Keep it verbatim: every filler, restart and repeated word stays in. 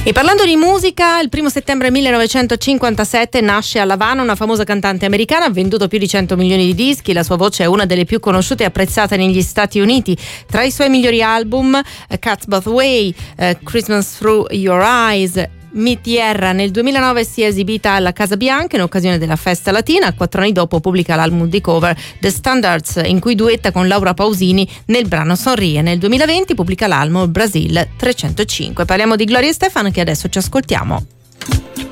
E parlando di musica, il primo settembre millenovecentocinquantasette nasce a La Habana una famosa cantante americana, ha venduto più di cento milioni di dischi, la sua voce è una delle più conosciute e apprezzate negli Stati Uniti. Tra i suoi migliori album, uh, Cuts Both Way, uh, Christmas Through Your Eyes, Mi Tierra. Nel duemilanove si è esibita alla Casa Bianca in occasione della festa latina. Quattro anni dopo pubblica l'album di cover The Standards, in cui duetta con Laura Pausini nel brano Sonríe. Nel duemilaventi pubblica l'album Brasil trecentocinque. Parliamo di Gloria Estefan, che adesso ci ascoltiamo.